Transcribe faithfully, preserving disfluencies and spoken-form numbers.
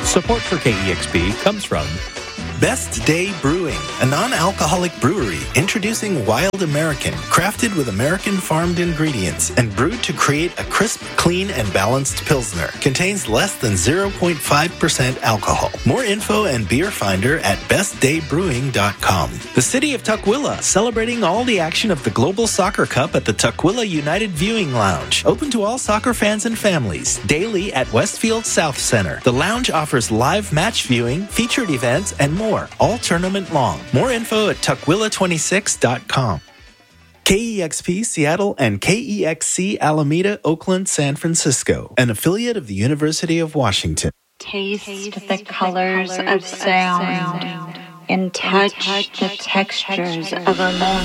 Support for K E X P comes from Best Day Brewing, a non-alcoholic brewery introducing Wild American, crafted with American-farmed ingredients and brewed to create a crisp, clean, and balanced Pilsner. Contains less than zero point five percent alcohol. More info and beer finder at best day brewing dot com. The City of Tukwila, celebrating all the action of the Global Soccer Cup at the Tukwila United Viewing Lounge. Open to all soccer fans and families. Daily at Westfield South Center. The lounge offers live match viewing, featured events, and more. All tournament long. More info at tukwila twenty-six dot com. K E X P Seattle and K E X C Alameda, Oakland, San Francisco, an affiliate of the University of Washington. Taste, Taste the colors of sound, and touch the textures of a moment.